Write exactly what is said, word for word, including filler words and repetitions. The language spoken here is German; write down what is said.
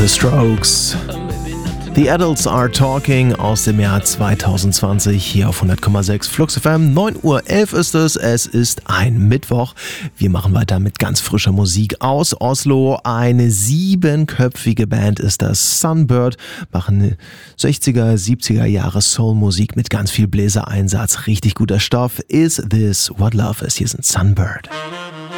The Strokes. The Adults Are Talking aus dem Jahr zweitausendzwanzig hier auf hundert Komma sechs Flux F M. neun Uhr elf ist es, es ist ein Mittwoch. Wir machen weiter mit ganz frischer Musik aus Oslo. Eine siebenköpfige Band ist das, Sunbird, machen sechziger, siebziger Jahre Soulmusik mit ganz viel Bläsereinsatz. Richtig guter Stoff. Is This What Love Is? Hier sind Sunbird.